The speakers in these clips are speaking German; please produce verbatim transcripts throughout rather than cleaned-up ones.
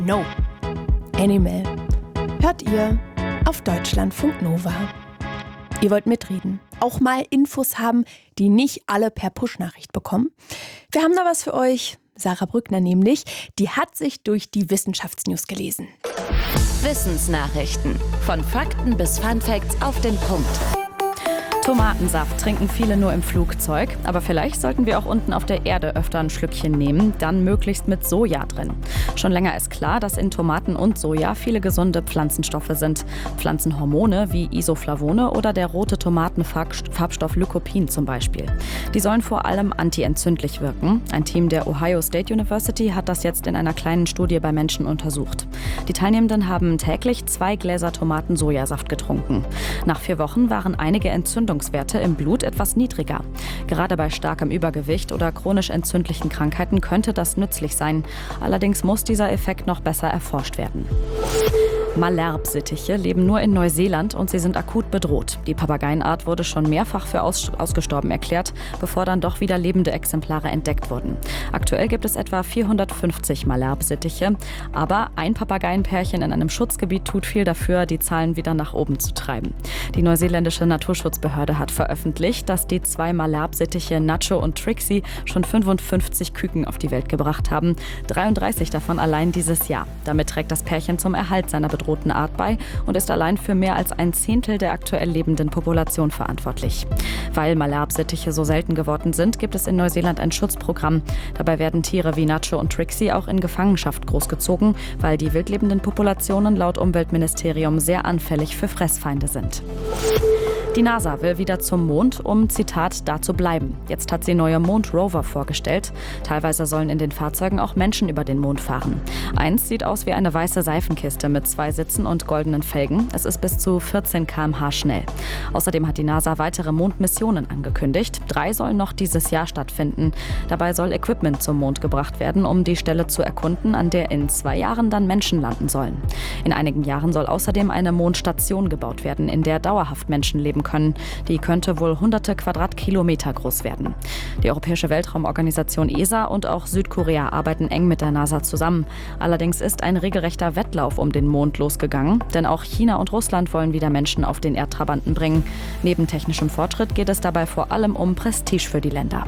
No. Animal. Hört ihr auf Deutschlandfunk Nova. Ihr wollt mitreden, auch mal Infos haben, die nicht alle per Push-Nachricht bekommen? Wir haben da was für euch. Sarah Brückner nämlich, die hat sich durch die Wissenschaftsnews gelesen. Wissensnachrichten. Von Fakten bis Funfacts auf den Punkt. Tomatensaft trinken viele nur im Flugzeug, aber vielleicht sollten wir auch unten auf der Erde öfter ein Schlückchen nehmen, dann möglichst mit Soja drin. Schon länger ist klar, dass in Tomaten und Soja viele gesunde Pflanzenstoffe sind. Pflanzenhormone wie Isoflavone oder der rote Tomatenfarbstoff Lycopin zum Beispiel. Die sollen vor allem antientzündlich wirken. Ein Team der Ohio State University hat das jetzt in einer kleinen Studie bei Menschen untersucht. Die Teilnehmenden haben täglich zwei Gläser Tomaten-Sojasaft getrunken. Nach vier Wochen waren einige Entzündungswerte im Blut etwas niedriger. Gerade bei starkem Übergewicht oder chronisch entzündlichen Krankheiten könnte das nützlich sein. Allerdings muss dieser Effekt noch besser erforscht werden. Malherbe-Sittiche leben nur in Neuseeland und sie sind akut bedroht. Die Papageienart wurde schon mehrfach für aus- ausgestorben erklärt, bevor dann doch wieder lebende Exemplare entdeckt wurden. Aktuell gibt es etwa vierhundertfünfzig Malherbe-Sittiche, aber ein Papageienpärchen in einem Schutzgebiet tut viel dafür, die Zahlen wieder nach oben zu treiben. Die neuseeländische Naturschutzbehörde hat veröffentlicht, dass die zwei Malherbe-Sittiche Nacho und Trixie schon fünfundfünfzig Küken auf die Welt gebracht haben, dreiunddreißig davon allein dieses Jahr. Damit trägt das Pärchen zum Erhalt seiner bedrohten Art bei und ist allein für mehr als ein Zehntel der aktuell lebenden Population verantwortlich. Weil Malherbe-Sittiche so selten geworden sind, gibt es in Neuseeland ein Schutzprogramm. Dabei werden Tiere wie Nacho und Trixie auch in Gefangenschaft großgezogen, weil die wildlebenden Populationen laut Umweltministerium sehr anfällig für Fressfeinde sind. Die NASA will wieder zum Mond, um, Zitat, da zu bleiben. Jetzt hat sie neue Mondrover vorgestellt. Teilweise sollen in den Fahrzeugen auch Menschen über den Mond fahren. Eins sieht aus wie eine weiße Seifenkiste mit zwei Sitzen und goldenen Felgen. Es ist bis zu vierzehn Kilometer pro Stunde schnell. Außerdem hat die NASA weitere Mondmissionen angekündigt. Drei sollen noch dieses Jahr stattfinden. Dabei soll Equipment zum Mond gebracht werden, um die Stelle zu erkunden, an der in zwei Jahren dann Menschen landen sollen. In einigen Jahren soll außerdem eine Mondstation gebaut werden, in der dauerhaft Menschen leben können. Die könnte wohl hunderte Quadratkilometer groß werden. Die Europäische Weltraumorganisation E S A und auch Südkorea arbeiten eng mit der NASA zusammen. Allerdings ist ein regelrechter Wettlauf um den Mond losgegangen, denn auch China und Russland wollen wieder Menschen auf den Erdtrabanten bringen. Neben technischem Fortschritt geht es dabei vor allem um Prestige für die Länder.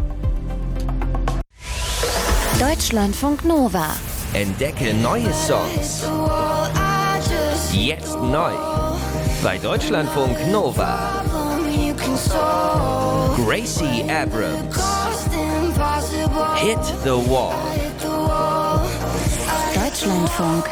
Deutschlandfunk Nova. Entdecke neue Songs. Jetzt neu. Bei Deutschlandfunk Nova. Gracie Abrams. Hit the Wall. Deutschlandfunk